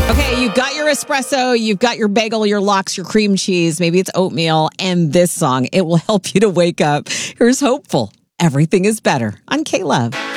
Okay, you've got your espresso, you've got your bagel, your lox, your cream cheese, maybe it's oatmeal, and this song. It will help you to wake up. Here's Hopeful. Everything is better on K-Love.